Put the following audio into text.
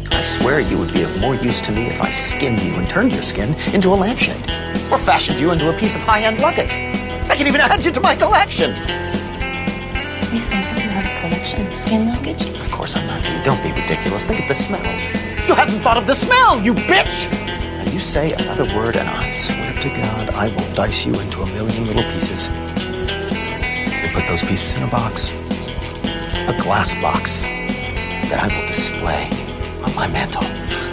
I swear you would be of more use to me if I skinned you and turned your skin into a lampshade. Or fashioned you into a piece of high-end luggage. I can even add you to my collection. Are you saying that you have a collection of skin luggage? Of course I'm not, dude. Don't be ridiculous. Think of the smell. You haven't thought of the smell, you bitch! Now you say another word and I swear to God I will dice you into a million little pieces. And put those pieces in a box. A glass box that I will display on my mantle.